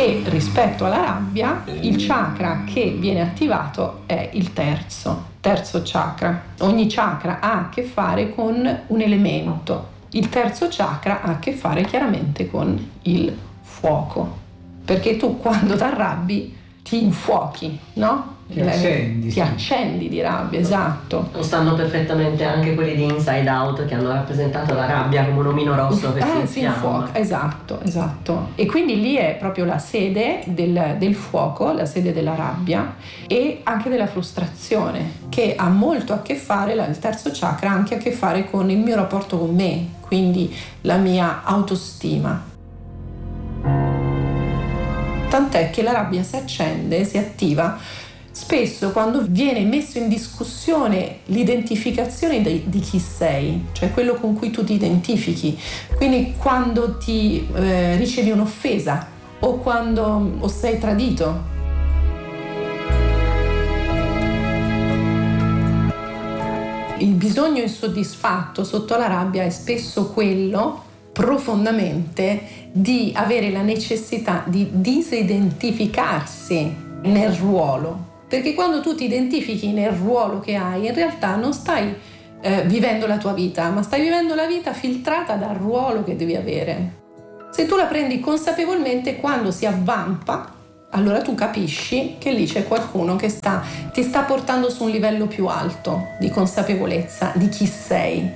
E rispetto alla rabbia, il chakra che viene attivato è il terzo chakra. Ogni chakra ha a che fare con un elemento. Il terzo chakra ha a che fare chiaramente con il fuoco, perché tu quando ti arrabbi ti infuochi, no? Ti accendi di rabbia, esatto. Lo sanno perfettamente anche quelli di Inside Out, che hanno rappresentato la rabbia come un omino rosso che si infuoca. Esatto. E quindi lì è proprio la sede del fuoco, la sede della rabbia e anche della frustrazione, che ha molto a che fare, il terzo chakra ha anche a che fare con il mio rapporto con me, quindi la mia autostima. Tant'è che la rabbia si accende, si attiva spesso quando viene messo in discussione l'identificazione di chi sei, cioè quello con cui tu ti identifichi. Quindi quando ti ricevi un'offesa o sei tradito. Il bisogno insoddisfatto sotto la rabbia è spesso quello profondamente di avere la necessità di disidentificarsi nel ruolo, perché quando tu ti identifichi nel ruolo che hai, in realtà non stai vivendo la tua vita, ma stai vivendo la vita filtrata dal ruolo che devi avere. Se tu la prendi consapevolmente, quando si avvampa, allora tu capisci che lì c'è qualcuno che ti sta portando su un livello più alto di consapevolezza di chi sei.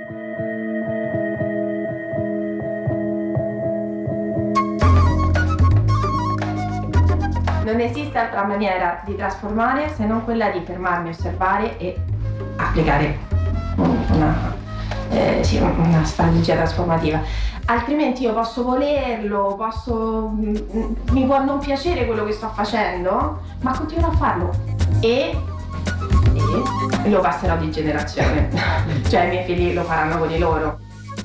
Non esiste altra maniera di trasformare se non quella di fermarmi, osservare e applicare una strategia trasformativa. Altrimenti io posso volerlo, mi può non piacere quello che sto facendo, ma continuo a farlo e lo passerò di generazione. Cioè i miei figli lo faranno con i loro.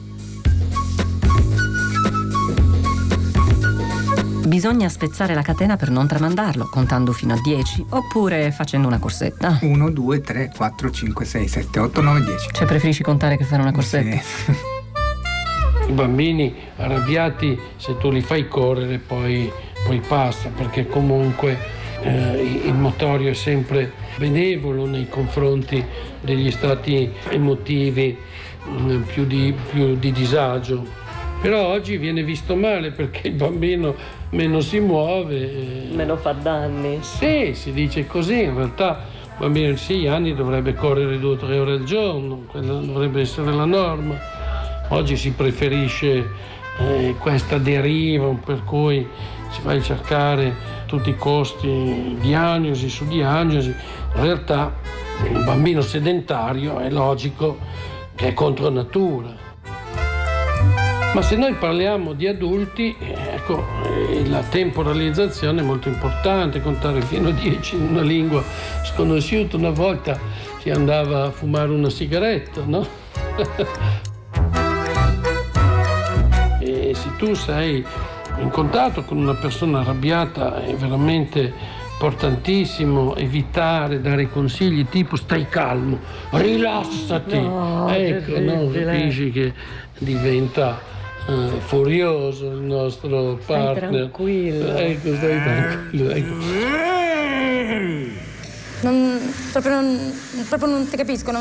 Bisogna spezzare la catena per non tramandarlo, contando fino a 10, oppure facendo una corsetta. 1, 2, 3, 4, 5, 6, 7, 8, 9, 10. Cioè preferisci contare che fare una corsetta? Sì. I bambini arrabbiati, se tu li fai correre poi passa, perché comunque il motorio è sempre benevolo nei confronti degli stati emotivi più di disagio. Però oggi viene visto male perché il bambino meno si muove. Meno fa danni. Sì, si dice così. In realtà il bambino di 6 anni dovrebbe correre 2 o 3 ore al giorno, quella dovrebbe essere la norma. Oggi si preferisce questa deriva per cui si va a cercare a tutti i costi diagnosi su diagnosi. In realtà un bambino sedentario è logico che è contro natura. Ma se noi parliamo di adulti, ecco, la temporalizzazione è molto importante, contare fino a 10 in una lingua sconosciuta. Una volta si andava a fumare una sigaretta, no? E se tu sei in contatto con una persona arrabbiata è veramente importantissimo evitare, dare consigli tipo stai calmo, rilassati. Ecco, no, capisci che diventa furioso il nostro partner. Stai tranquillo. Ecco, stai tranquillo. Ecco. Proprio non ti capisco.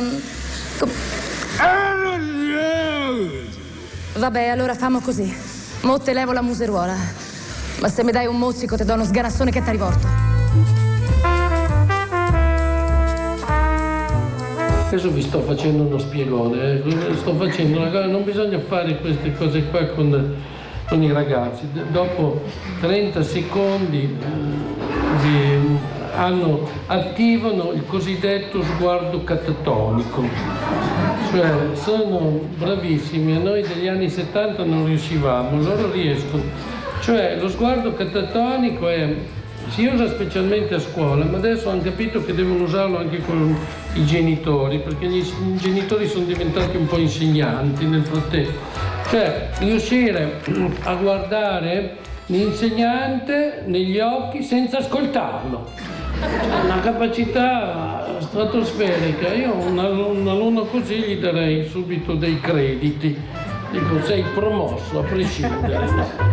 Vabbè, allora famo così. Mo te levo la museruola. Ma se mi dai un mozzico ti do uno sganassone che ti riporto. Adesso vi sto facendo uno spiegone, sto facendo una cosa, non bisogna fare queste cose qua con i ragazzi. Dopo 30 secondi attivano il cosiddetto sguardo catatonico. Cioè sono bravissimi, a noi degli anni 70 non riuscivamo, loro riescono. Cioè lo sguardo catatonico si usa specialmente a scuola, ma adesso hanno capito che devono usarlo anche con i genitori, perché i genitori sono diventati un po' insegnanti nel frattempo. Cioè riuscire a guardare l'insegnante negli occhi senza ascoltarlo. Una capacità stratosferica. Io un alunno così gli darei subito dei crediti. Dico, sei promosso a prescindere.